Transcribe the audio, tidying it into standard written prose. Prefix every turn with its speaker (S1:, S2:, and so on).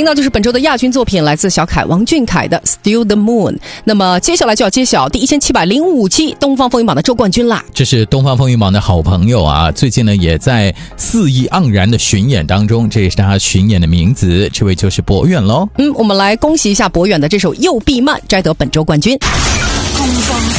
S1: 到就是本周的亚军作品，来自小凯王俊凯的 Still the Moon。那么接下来就要揭晓第1705期东方风云榜的周冠军啦。
S2: 这是东方风云榜的好朋友啊，最近呢也在肆意盎然的巡演当中，这也是他巡演的名字，这位就是博远咯。
S1: 我们来恭喜一下博远的这首右臂慢摘得本周冠军。